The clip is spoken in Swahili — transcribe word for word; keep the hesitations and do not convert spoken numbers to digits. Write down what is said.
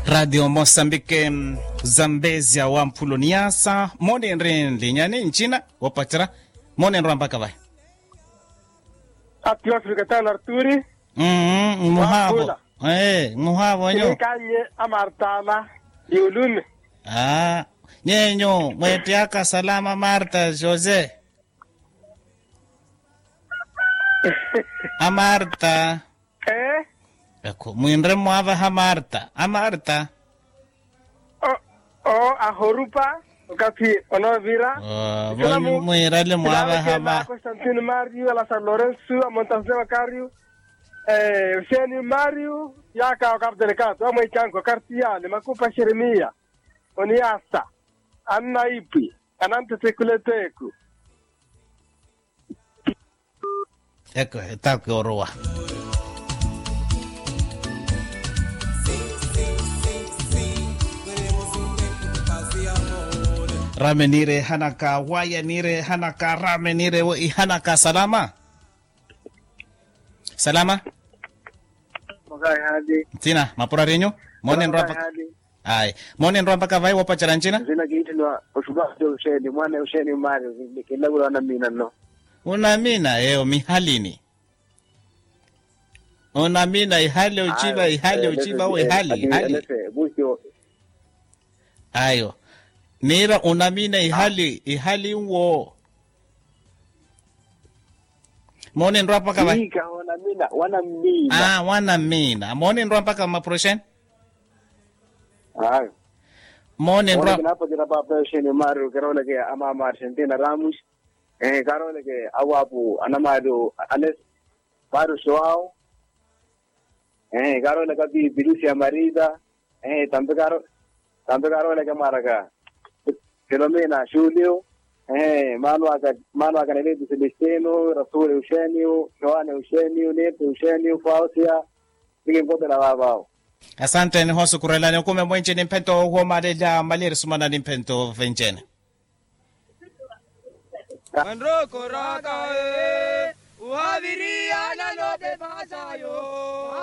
Radio Mozambique Zambezia wa Mpuloniasa mone nrendi nyane nchina wapatira mone nramba kavai Atio Afrikatan Arturi mm muhabo eh muhabo nyo kanye amartana yulun ah nyenyo mwetiaka salama Marta Jose Amarta eh Eko mwinre mwava ha Marta Amarta o o ahorupa okapi onovira oh bon mwirale mwava ha ma Constantino Mario la San Lorenzo Montaseo Cario eh Eugênio Mario yaka okap delegato amwe chango kartiale makupa Jeremia oniasa anna ipi anante tekuleteku Eko etake oroa Ramenire hanaka waya nire hanaka ramenire wo hanaka salama Salama Mogai hadi Tina mapura renyo Monen rapa Ai Monen rapa kavai wapa charanchina Zina kiitwa ushubato Usheni mwana Usheni Mario kilagura na mina no Unamina eo mihalini Unamina ihali uchiba ihali uchiba we ihali ihali Ayo Nira unamina ihali ihali uwo Monen rapa kavai Ika wanamina wanamina Ah wanamina Monen rapa kama proshen Ayo Monen Wana rapa kinapo kina papa Usheni Mario karole ke ama ama Argentina Ramos eh karole ke awapu anamado Ales Mario Joao eh karole ka bi Birusi Amarida eh tambe karo tambe karole ke maraga Filomena Julio eh mano aka mano aka nele de Celestino Rasul Eugenio Joana Eugenio Neto Eugenio Fausia ninge bote na babao Asante ni hosu kurelani ukume mwenche ni mpento huo madeja maliri sumana ni mpento venchene Mandroko raka e, uhaviria na lote masayo.